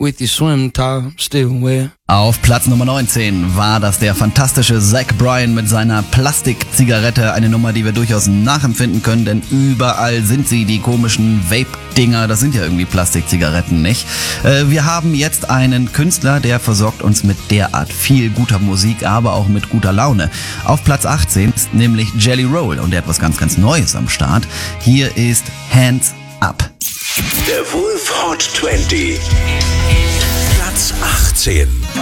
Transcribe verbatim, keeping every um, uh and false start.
with your swim top still wet. Auf Platz Nummer neunzehn war das der fantastische Zach Bryan mit seiner Plastikzigarette. Eine Nummer, die wir durchaus nachempfinden können, denn überall sind sie, die komischen Vape-Dinger. Das sind ja irgendwie Plastikzigaretten, nicht? Äh, wir haben jetzt einen Künstler, der versorgt uns mit derart viel guter Musik, aber auch mit guter Laune. Auf Platz achtzehn ist nämlich Jelly Roll und der hat was ganz, ganz Neues am Start. Hier ist Hands Up. Der Wolf Hot zwanzig. Platz achtzehn.